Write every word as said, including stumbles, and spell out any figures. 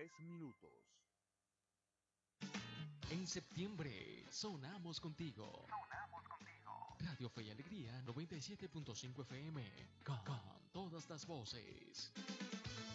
tres minutos. En septiembre, sonamos contigo. Sonamos contigo. Radio Fe y Alegría noventa y siete punto cinco F M. Con, con todas las voces.